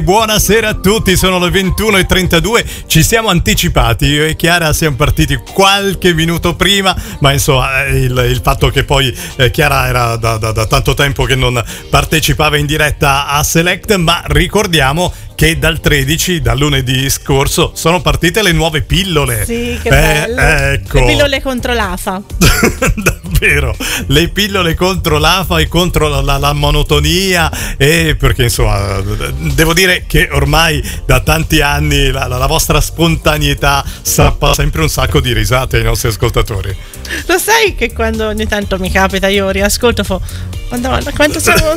Buonasera a tutti, sono le 21:32, ci siamo anticipati, io e Chiara siamo partiti qualche minuto prima, ma insomma il fatto che poi Chiara era da tanto tempo che non partecipava in diretta a Select, ma ricordiamo che dal 13, dal lunedì scorso, sono partite le nuove pillole. Sì, che bello. Ecco. Le pillole contro l'AFA. Davvero, le pillole contro l'AFA e contro la monotonia, e perché insomma devo dire che ormai da tanti anni la vostra spontaneità sappa sempre un sacco di risate ai nostri ascoltatori. Lo sai che quando ogni tanto mi capita io riascolto Madonna, quanto siamo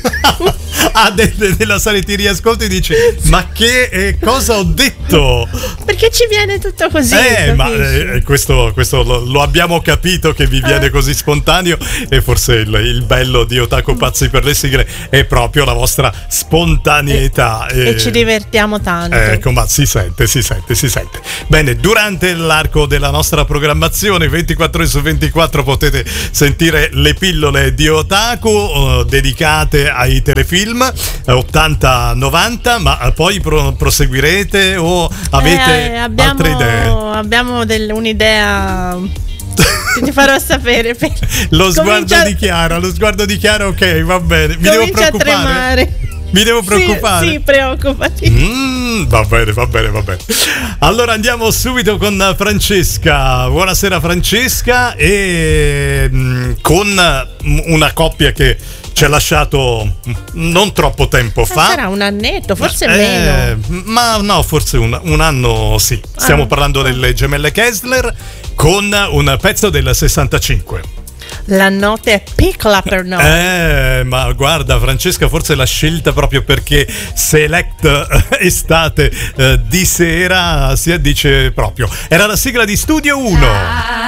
della serie ti riascolti e dici ma che cosa ho detto? Perché ci viene tutto così, ma questo lo abbiamo capito che vi viene così spontaneo, e forse il bello di Otaku Pazzi per le sigle è proprio la vostra spontaneità e ci divertiamo tanto. Ecco, ma si sente. Bene, durante l'arco della nostra programmazione 24 ore su 24 potete sentire le pillole di Otaku dedicate ai telefilm 80-90, ma poi proseguirete o avete altre idee? Abbiamo un'idea. Ti farò sapere. Lo sguardo di Chiara, ok, va bene. Mi devo preoccupare. A tremare. Mi devo preoccupare? Sì, preoccupati. Va bene. Allora andiamo subito con Francesca. Buonasera Francesca, e con una coppia che ci ha lasciato non troppo tempo fa. Sarà un annetto, forse meno. Ma no, forse un anno sì. Stiamo parlando delle gemelle Kessler con un pezzo del 65. La notte è piccola per noi. Ma guarda Francesca, forse l'ha scelta proprio perché Select estate di sera si addice proprio. Era la sigla di Studio 1.